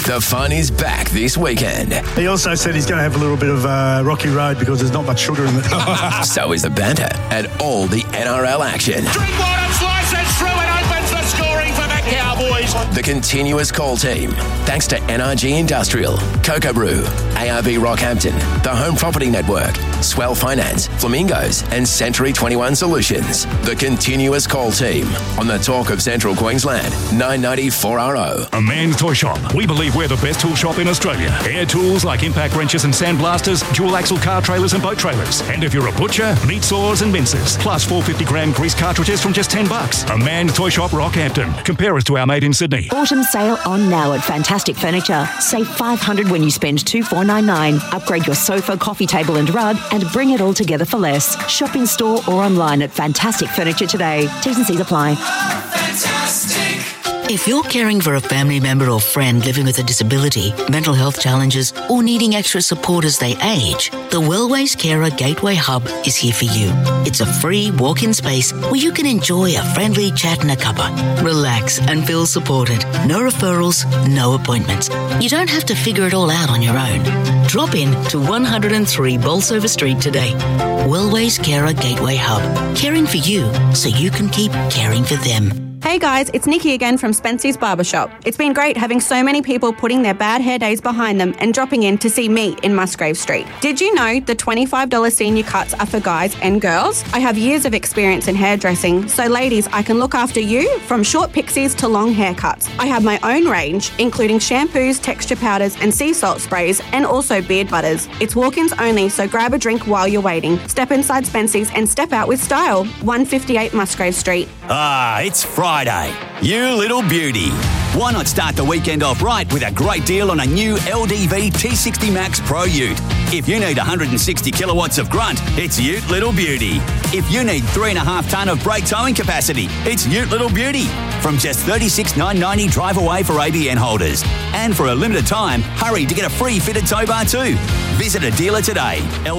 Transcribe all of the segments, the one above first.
The fun is back this weekend. He also said he's going to have a little bit of rocky road because there's not much sugar in it. So is the banter and all the NRL action. Drinkwater slices through and opens the scoring for the Cowboys. The continuous call team, thanks to NRG Industrial, Cocoa Brew, ARB Rockhampton, the Home Property Network, Swell Finance, Flamingos, and Century 21 Solutions. The continuous call team on the Talk of Central Queensland, 990 4RO. A Man's Toy Shop. We believe we're the best tool shop in Australia. Air tools like impact wrenches and sandblasters, dual axle car trailers and boat trailers. And if you're a butcher, meat saws and mincers. Plus 450-gram grease cartridges from just $10. A Man's Toy Shop, Rockhampton. Compare us to our mate in Sydney. Autumn sale on now at Fantastic Furniture. Save $500 when you spend $2,499. Upgrade your sofa, coffee table and rug and bring it all together for less. Shop in store or online at Fantastic Furniture today. T's and C's apply. Fantastic. If you're caring for a family member or friend living with a disability, mental health challenges, or needing extra support as they age, the Wellways Carer Gateway Hub is here for you. It's a free walk-in space where you can enjoy a friendly chat and a cuppa. Relax and feel supported. No referrals, no appointments. You don't have to figure it all out on your own. Drop in to 103 Bolsover Street today. Wellways Carer Gateway Hub. Caring for you so you can keep caring for them. Hey guys, it's Nikki again from Spency's Barbershop. It's been great having so many people putting their bad hair days behind them and dropping in to see me in Musgrave Street. Did you know the $25 senior cuts are for guys and girls? I have years of experience in hairdressing, so ladies, I can look after you from short pixies to long haircuts. I have my own range, including shampoos, texture powders and sea salt sprays, and also beard butters. It's walk-ins only, so grab a drink while you're waiting. Step inside Spency's and step out with style. 158 Musgrave Street. It's Friday. You little beauty. Why not start the weekend off right with a great deal on a new LDV T60 Max Pro Ute? If you need 160 kilowatts of grunt, it's Ute Little Beauty. If you need 3.5 tonne of brake towing capacity, it's Ute Little Beauty. From just $36,990 drive away for ABN holders. And for a limited time, hurry to get a free fitted tow bar too. Visit a dealer today.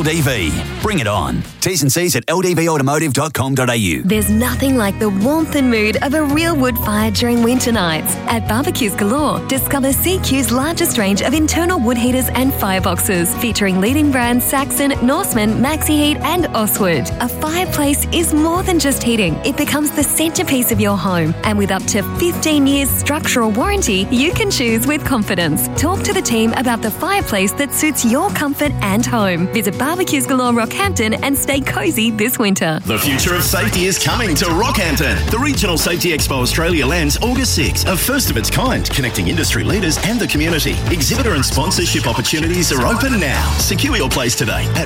LDV. Bring it on. T's and C's at ldvautomotive.com.au. There's nothing like the warmth and mood of a real wood fire during winter nights. At Barbecues Galore, discover CQ's largest range of internal wood heaters and fireboxes, featuring leading brands Saxon, Norseman, Maxi Heat and Oswood. A fireplace is more than just heating. It becomes the centrepiece of your home. And with up to 15 years structural warranty, you can choose with confidence. Talk to the team about the fireplace that suits your comfort and home. Visit Barbecues Galore Rockhampton and stay cosy this winter. The future of safety is coming to Rockhampton. The Regional Safety Expo Australia lands August 6, a first of its kind, connecting industry leaders and the community. Exhibitor and sponsorship opportunities are open now. Secure your place today at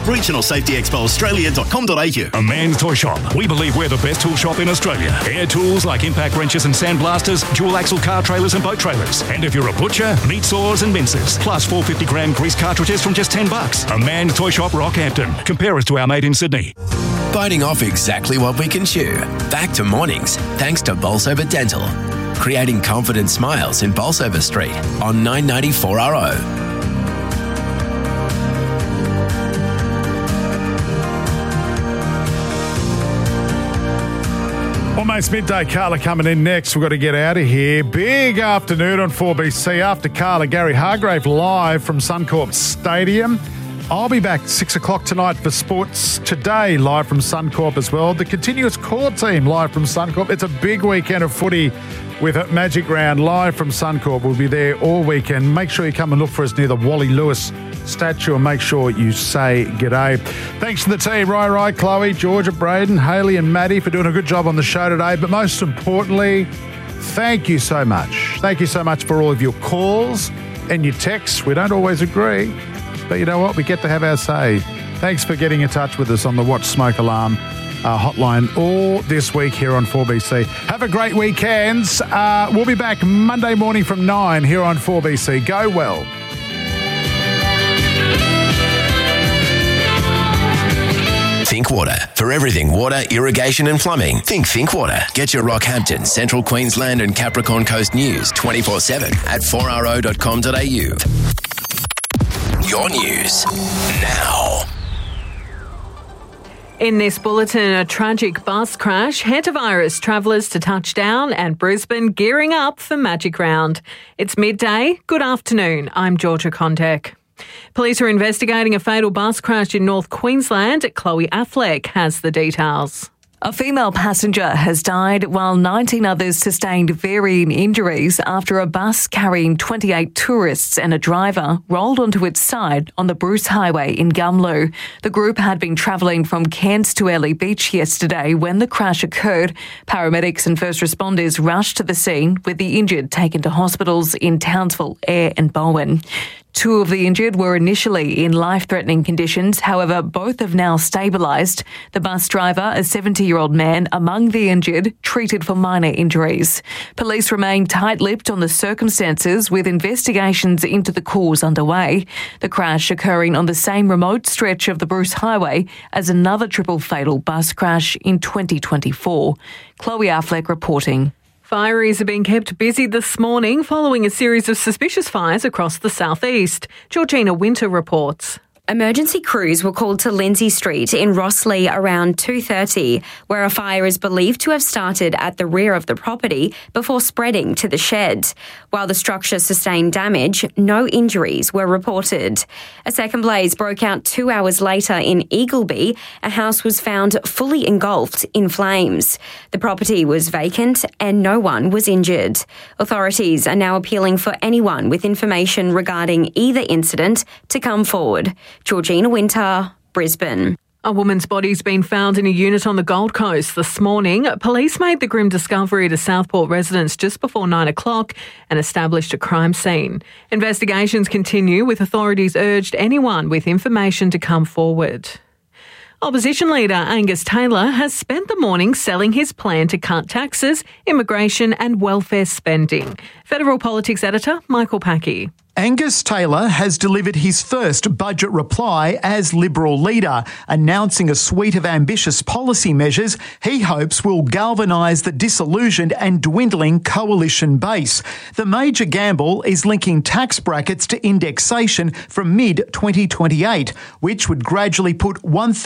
regionalsafetyexpoaustralia.com.au. A Man's Toy Shop. We believe we're the best tool shop in Australia. Air tools like impact wrenches and sandblasters, dual axle car trailers and boat trailers. And if you're a butcher, meat saws and mincers. Plus 450-gram grease cartridges from just $10. A Man's Toy Shop, Rockhampton. Compare us to our mate in Sydney. Biting off exactly what we can chew. Back to mornings, thanks to Bolsover Dental. Creating confident smiles in Bolsover Street on 990 4RO. Almost midday. Carla coming in next. We've got to get out of here. Big afternoon on 4BC. After Carla, Gary Hargrave live from Suncorp Stadium. I'll be back 6 o'clock tonight for Sports Today, live from Suncorp as well. The continuous core team live from Suncorp. It's a big weekend of footy with a Magic Round live from Suncorp. We'll be there all weekend. Make sure you come and look for us near the Wally Lewis statue and make sure you say g'day. Thanks to the team, Rai, Chloe, Georgia, Braden, Hayley and Maddie for doing a good job on the show today. But most importantly, thank you so much. Thank you so much for all of your calls and your texts. We don't always agree, but you know what? We get to have our say. Thanks for getting in touch with us on the Watch Smoke Alarm hotline all this week here on 4BC. Have a great weekend. We'll be back Monday morning from 9 here on 4BC. Go well. Think Water. For everything water, irrigation and plumbing, think Water. Get your Rockhampton, Central Queensland and Capricorn Coast news 24/7 at 4ro.com.au. Your news now. In this bulletin, a tragic bus crash. Hantavirus travellers to touchdown and Brisbane gearing up for Magic Round. It's midday. Good afternoon. I'm Georgia Condek. Police are investigating a fatal bus crash in North Queensland. Chloe Affleck has the details. A female passenger has died while 19 others sustained varying injuries after a bus carrying 28 tourists and a driver rolled onto its side on the Bruce Highway in Gumlu. The group had been travelling from Cairns to Airlie Beach yesterday when the crash occurred. Paramedics and first responders rushed to the scene with the injured taken to hospitals in Townsville, Ayr and Bowen. Two of the injured were initially in life-threatening conditions. However, both have now stabilised. The bus driver, a 70-year-old man, among the injured, treated for minor injuries. Police remain tight-lipped on the circumstances, with investigations into the cause underway. The crash occurring on the same remote stretch of the Bruce Highway as another triple fatal bus crash in 2024. Chloe Affleck reporting. Fireys are being kept busy this morning following a series of suspicious fires across the southeast. Georgina Winter reports. Emergency crews were called to Lindsay Street in Rossley around 2:30, where a fire is believed to have started at the rear of the property before spreading to the shed. While the structure sustained damage, no injuries were reported. A second blaze broke out 2 hours later in Eagleby. A house was found fully engulfed in flames. The property was vacant and no one was injured. Authorities are now appealing for anyone with information regarding either incident to come forward. Georgina Winter, Brisbane. A woman's body's been found in a unit on the Gold Coast this morning. Police made the grim discovery at a Southport residence just before 9 o'clock and established a crime scene. Investigations continue, with authorities urged anyone with information to come forward. Opposition leader Angus Taylor has spent the morning selling his plan to cut taxes, immigration and welfare spending. Federal Politics editor Michael Packey. Angus Taylor has delivered his first budget reply as Liberal leader, announcing a suite of ambitious policy measures he hopes will galvanise the disillusioned and dwindling coalition base. The major gamble is linking tax brackets to indexation from mid-2028, which would gradually put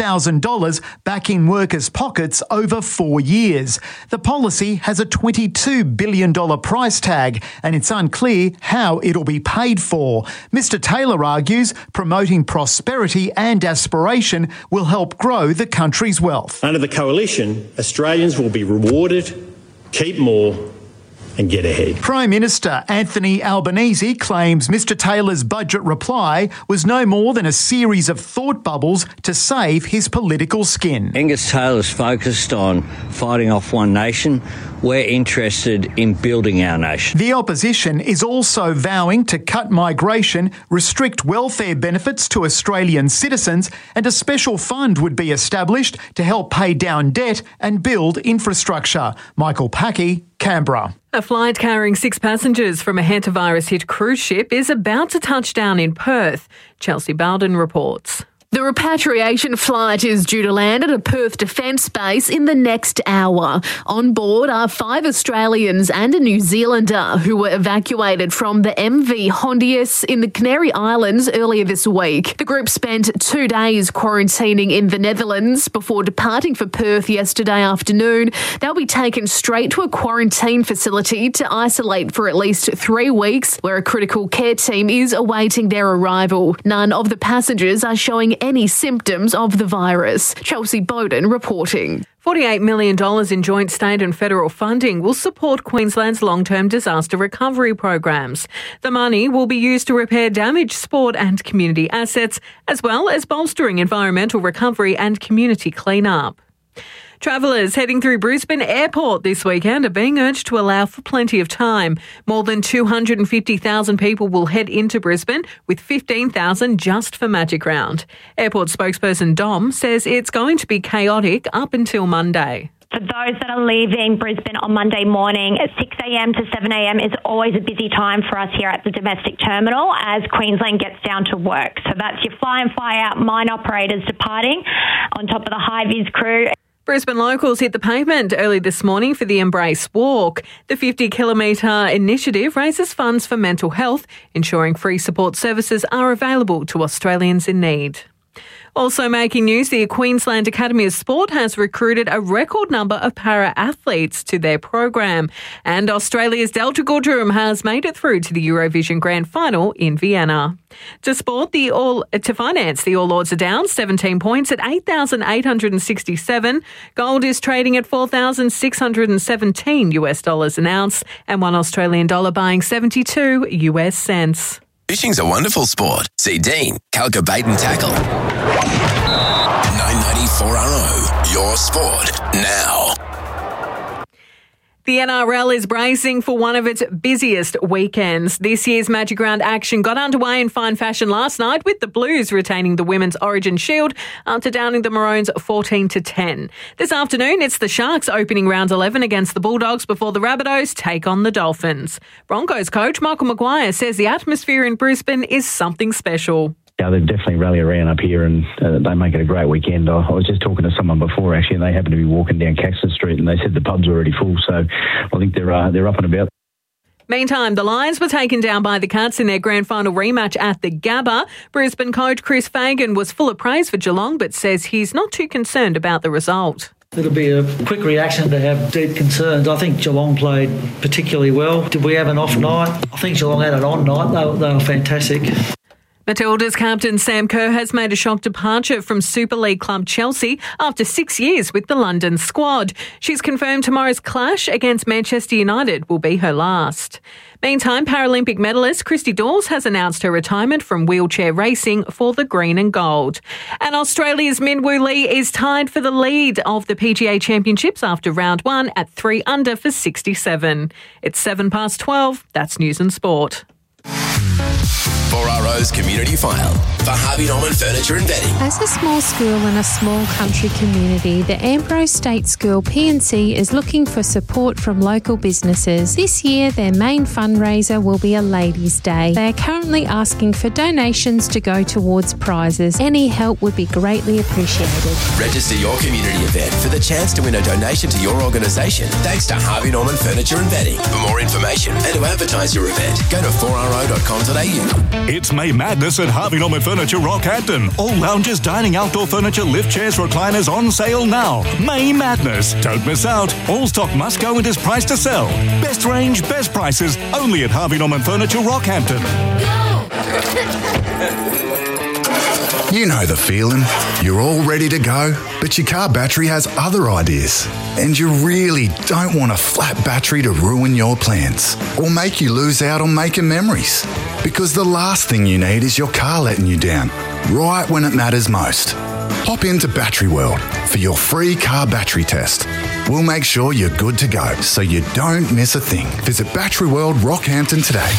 $1,000 back in workers' pockets over 4 years. The policy has a $22 billion price tag, and it's unclear how it'll be paid for. Mr. Taylor argues promoting prosperity and aspiration will help grow the country's wealth. Under the coalition, Australians will be rewarded, keep more and get ahead. Prime Minister Anthony Albanese claims Mr. Taylor's budget reply was no more than a series of thought bubbles to save his political skin. Angus Taylor's focused on fighting off one nation. We're interested in building our nation. The opposition is also vowing to cut migration, restrict welfare benefits to Australian citizens, and a special fund would be established to help pay down debt and build infrastructure. Michael Packey, Canberra. A flight carrying 6 passengers from a hantavirus-hit cruise ship is about to touch down in Perth. Chelsea Bowden reports. The repatriation flight is due to land at a Perth Defence base in the next hour. On board are 5 Australians and a New Zealander who were evacuated from the MV Hondius in the Canary Islands earlier this week. The group spent 2 days quarantining in the Netherlands before departing for Perth yesterday afternoon. They'll be taken straight to a quarantine facility to isolate for at least 3 weeks, where a critical care team is awaiting their arrival. None of the passengers are showing any symptoms of the virus. Chelsea Bowden reporting. $48 million in joint state and federal funding will support Queensland's long-term disaster recovery programs. The money will be used to repair damaged sport and community assets, as well as bolstering environmental recovery and community clean-up. Travellers heading through Brisbane Airport this weekend are being urged to allow for plenty of time. More than 250,000 people will head into Brisbane, with 15,000 just for Magic Round. Airport spokesperson Dom says it's going to be chaotic up until Monday. For those that are leaving Brisbane on Monday morning, 6 a.m. to 7 a.m. is always a busy time for us here at the domestic terminal as Queensland gets down to work. So that's your fly and fly out mine operators departing on top of the high-vis crew. Brisbane locals hit the pavement early this morning for the Embrace Walk. The 50-kilometre initiative raises funds for mental health, ensuring free support services are available to Australians in need. Also making news, the Queensland Academy of Sport has recruited a record number of para-athletes to their program. And Australia's Delta Goodrum has made it through to the Eurovision Grand Final in Vienna. To finance, the All Ords are down 17 points at 8,867. Gold is trading at $4,617 an ounce and $1 Australian dollar buying 72 US cents. Fishing's a wonderful sport. See Dean, Calca Bait and Tackle. 994RO, your sport now. The NRL is bracing for one of its busiest weekends. This year's Magic Round action got underway in fine fashion last night with the Blues retaining the Women's Origin Shield after downing the Maroons 14-10. This afternoon, it's the Sharks opening round 11 against the Bulldogs before the Rabbitohs take on the Dolphins. Broncos coach Michael Maguire says the atmosphere in Brisbane is something special. Yeah, they definitely rally around up here and they make it a great weekend. I was just talking to someone before actually, and they happened to be walking down Caxton Street and they said the pub's already full, so I think they're up and about. Meantime, the Lions were taken down by the Cats in their grand final rematch at the Gabba. Brisbane coach Chris Fagan was full of praise for Geelong but says he's not too concerned about the result. It'll be a quick reaction to have deep concerns. I think Geelong played particularly well. Did we have an off night? I think Geelong had an on night. They were fantastic. Matilda's captain Sam Kerr has made a shock departure from Super League club Chelsea after 6 years with the London squad. She's confirmed tomorrow's clash against Manchester United will be her last. Meantime, Paralympic medalist Christy Dawes has announced her retirement from wheelchair racing for the green and gold. And Australia's Min Woo Lee is tied for the lead of the PGA Championships after round 1 at 3 under for 67. It's 12:07. That's News and Sport. 4RO's Community File for Harvey Norman Furniture and Bedding. As a small school in a small country community, the Ambrose State School PNC is looking for support from local businesses. This year, their main fundraiser will be a Ladies' Day. They are currently asking for donations to go towards prizes. Any help would be greatly appreciated. Register your community event for the chance to win a donation to your organisation thanks to Harvey Norman Furniture and Bedding. For more information and to advertise your event, go to 4ro.com.au. It's May Madness at Harvey Norman Furniture Rockhampton. All lounges, dining, outdoor furniture, lift chairs, recliners on sale now. May Madness. Don't miss out. All stock must go and is priced to sell. Best range, best prices, only at Harvey Norman Furniture Rockhampton. You know the feeling. You're all ready to go, but your car battery has other ideas. And you really don't want a flat battery to ruin your plans or make you lose out on making memories. Because the last thing you need is your car letting you down, right when it matters most. Hop into Battery World for your free car battery test. We'll make sure you're good to go so you don't miss a thing. Visit Battery World Rockhampton today.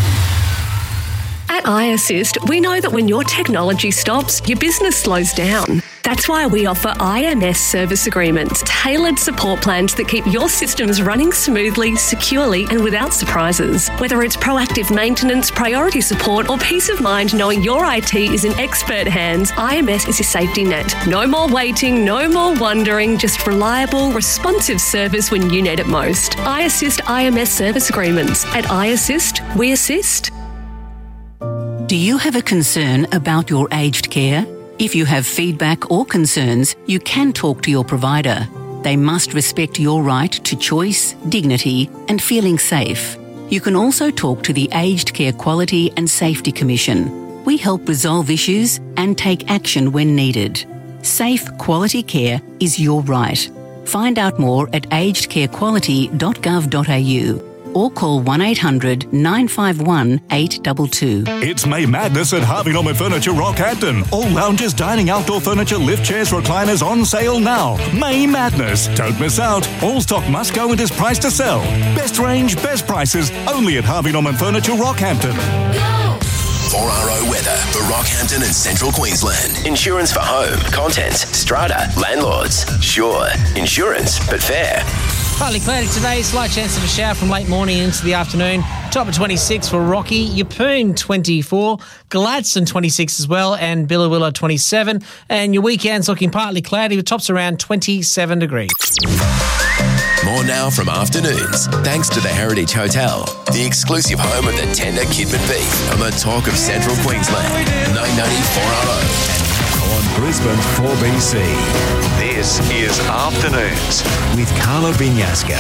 At iAssist, we know that when your technology stops, your business slows down. That's why we offer IMS service agreements, tailored support plans that keep your systems running smoothly, securely, and without surprises. Whether it's proactive maintenance, priority support, or peace of mind knowing your IT is in expert hands, IMS is your safety net. No more waiting, no more wondering, just reliable, responsive service when you need it most. iAssist IMS service agreements. At iAssist, we assist. Do you have a concern about your aged care? If you have feedback or concerns, you can talk to your provider. They must respect your right to choice, dignity, and feeling safe. You can also talk to the Aged Care Quality and Safety Commission. We help resolve issues and take action when needed. Safe, quality care is your right. Find out more at agedcarequality.gov.au. or call 1800 951 822. It's May Madness at Harvey Norman Furniture Rockhampton. All lounges, dining, outdoor furniture, lift chairs, recliners on sale now. May Madness. Don't miss out. All stock must go and is priced to sell. Best range, best prices, only at Harvey Norman Furniture Rockhampton. 4RO weather for Rockhampton and Central Queensland. Insurance for home, contents, strata, landlords. Sure, insurance, but fair. Partly cloudy today, slight chance of a shower from late morning into the afternoon. Top of 26 for Rocky, Yeppoon 24, Gladstone 26 as well, and Billawilla 27. And your weekend's looking partly cloudy with tops around 27 degrees. More now from afternoons, thanks to the Heritage Hotel, the exclusive home of the tender Kidman beef on the talk of Central Queensland. 990 4RO. on Brisbane's 4BC. This is Afternoons with Carla Vinyasco.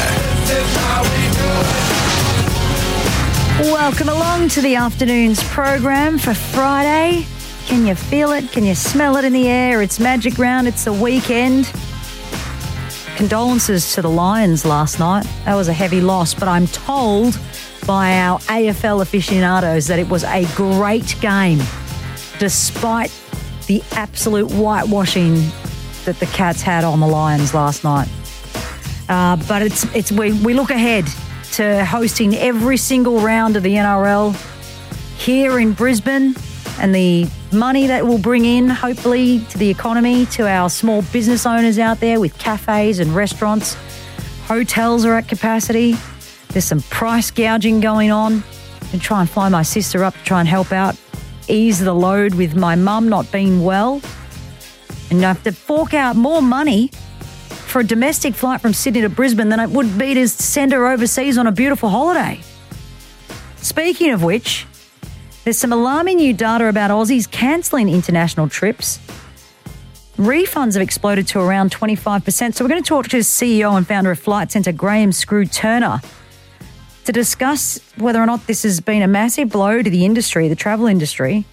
Welcome along to the Afternoons program for Friday. Can you feel it? Can you smell it in the air? It's Magic Round. It's the weekend. Condolences to the Lions last night. That was a heavy loss, but I'm told by our AFL aficionados that it was a great game despite the absolute whitewashing that the Cats had on the Lions last night. But we look ahead to hosting every single round of the NRL here in Brisbane, and the money that will bring in, hopefully, to the economy, to our small business owners out there with cafes and restaurants. Hotels are at capacity. There's some price gouging going on. And try and fly my sister up to try and help out, ease the load with my mum not being well. And I have to fork out more money for a domestic flight from Sydney to Brisbane than it would be to send her overseas on a beautiful holiday. Speaking of which, there's some alarming new data about Aussies cancelling international trips. Refunds have exploded to around 25%. So we're going to talk to CEO and founder of Flight Centre, Graham Screw Turner, to discuss whether or not this has been a massive blow to the industry, the travel industry,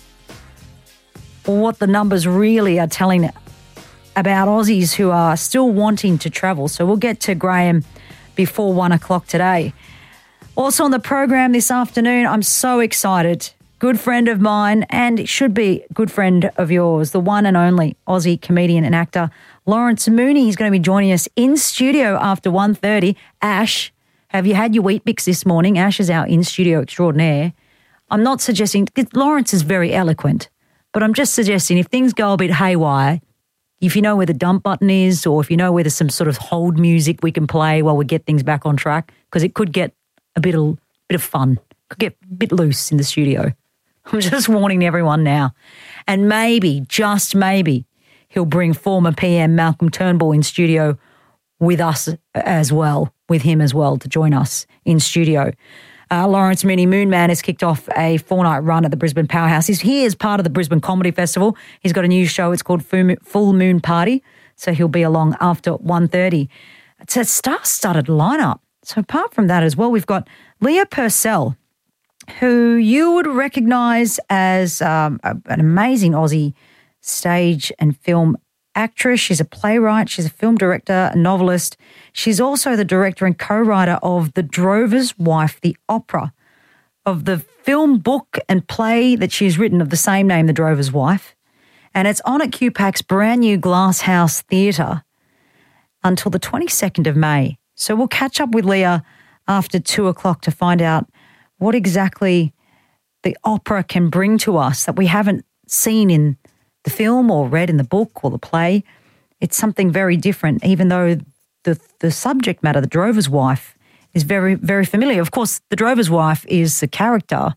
or what the numbers really are telling about Aussies who are still wanting to travel. So we'll get to Graham before 1 o'clock today. Also on the program this afternoon, I'm so excited. Good friend of mine, and it should be a good friend of yours, the one and only Aussie comedian and actor Lawrence Mooney is going to be joining us in studio after 1:30. Ash, have you had your Weet-Bix this morning? Ash is our in-studio extraordinaire. I'm not suggesting, Lawrence is very eloquent, but I'm just suggesting if things go a bit haywire, if you know where the dump button is, or if you know where there's some sort of hold music we can play while we get things back on track, because it could get a bit of fun, could get a bit loose in the studio. I'm just warning everyone now. And maybe, just maybe, he'll bring former PM Malcolm Turnbull in studio with us as well, with him as well, to join us in studio. Lawrence Mooney, Moonman, has kicked off a 4-night run at the Brisbane Powerhouse. He's here as part of the Brisbane Comedy Festival. He's got a new show. It's called Full Moon Party. So he'll be along after 1:30. It's a star-studded lineup. So apart from that as well, we've got Leah Purcell, who you would recognise as an amazing Aussie stage and film actress. She's a playwright. She's a film director, a novelist. She's also the director and co-writer of The Drover's Wife, the opera, of the film, book and play that she's written of the same name, The Drover's Wife. And it's on at QPAC's brand new Glass House Theatre until the 22nd of May. So we'll catch up with Leah after 2 o'clock to find out what exactly the opera can bring to us that we haven't seen in the film or read in the book or the play. It's something very different, even though the subject matter, The Drover's Wife, is very, very familiar. Of course, The Drover's Wife is a character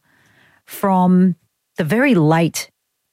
from the very late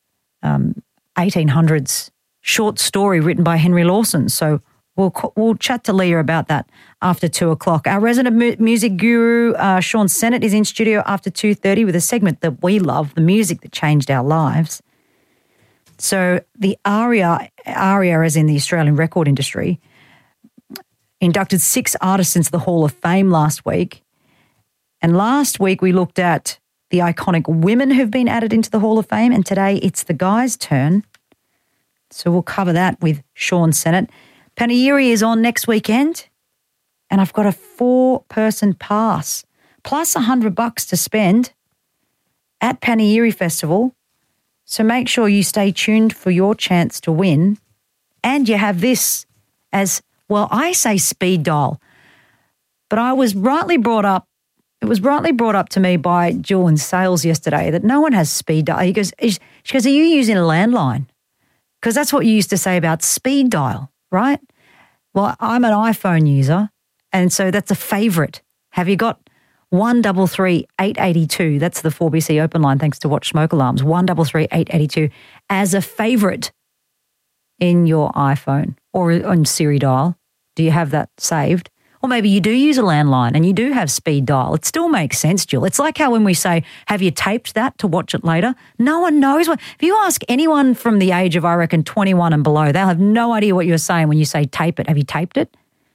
1800s short story written by Henry Lawson. So we'll chat to Leah about that after 2 o'clock. Our resident music guru, Sean Sennett, is in studio after 2:30 with a segment that we love, the music that changed our lives. So the ARIA, as in the Australian record industry, inducted 6 artists into the Hall of Fame last week. And last week we looked at the iconic women who've been added into the Hall of Fame, and today it's the guys' turn. So we'll cover that with Sean Sennett. Panegyri is on next weekend, and I've got a 4-person pass plus $100 to spend at Panegyri Festival. So make sure you stay tuned for your chance to win. And you have this as, well, I say speed dial, but it was rightly brought up to me by Jill in sales yesterday that no one has speed dial. She goes, are you using a landline? Because that's what you used to say about speed dial, right? Well, I'm an iPhone user, and so that's a favourite. Have you got 133 882? That's the 4BC open line, thanks to Watch Smoke Alarms. 133 882 as a favourite in your iPhone or on Siri dial. Do you have that saved? Or maybe you do use a landline and you do have speed dial. It still makes sense, Jill. It's like how when we say, have you taped that to watch it later? No one knows what. If you ask anyone from the age of, I reckon, 21 and below, they'll have no idea what you're saying when you say tape it. Have you taped it?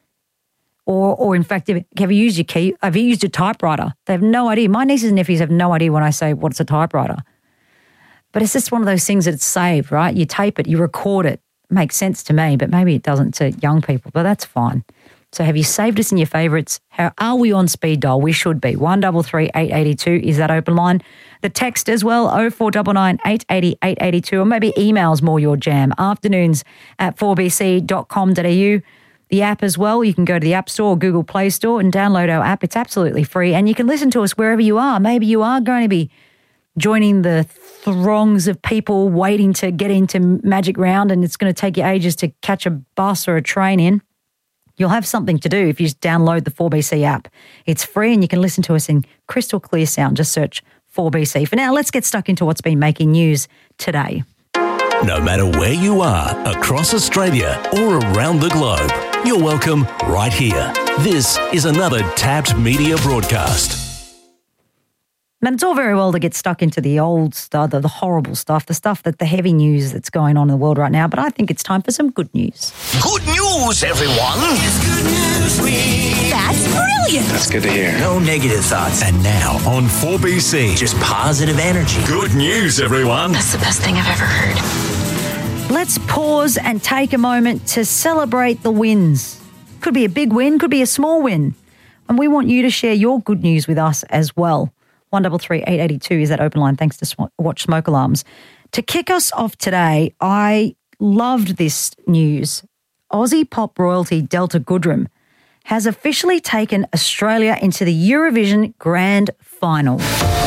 Or in fact, have you used your key? Have you used a typewriter? They have no idea. My nieces and nephews have no idea when I say what's a typewriter. But it's just one of those things that it's saved, right? You tape it, you record it. Makes sense to me, but maybe it doesn't to young people, but that's fine. So have you saved us in your favourites? How are we on speed dial? We should be. 1338 882 is that open line. The text as well, 0499 880 882, or maybe email's more your jam. afternoons@4bc.com.au. The app as well, you can go to the App Store or Google Play Store and download our app. It's absolutely free, and you can listen to us wherever you are. Maybe you are going to be joining the throngs of people waiting to get into Magic Round, and it's going to take you ages to catch a bus or a train in. You'll have something to do if you just download the 4BC app. It's free and you can listen to us in crystal clear sound. Just search 4BC. For now, let's get stuck into what's been making news today. No matter where you are, across Australia or around the globe, you're welcome right here. This is another Tapped Media broadcast. And it's all very well to get stuck into the old stuff, the horrible stuff, the stuff that the heavy news that's going on in the world right now, but I think it's time for some good news. Good news, everyone! It's good news week. That's brilliant! That's good to hear. No negative thoughts. And now on 4BC, just positive energy. Good news, everyone! That's the best thing I've ever heard. Let's pause and take a moment to celebrate the wins. Could be a big win, could be a small win. And we want you to share your good news with us as well. 1338 882 is that open line. Thanks to Watch Smoke Alarms. To kick us off today, I loved this news. Aussie pop royalty Delta Goodrem has officially taken Australia into the Eurovision Grand Final.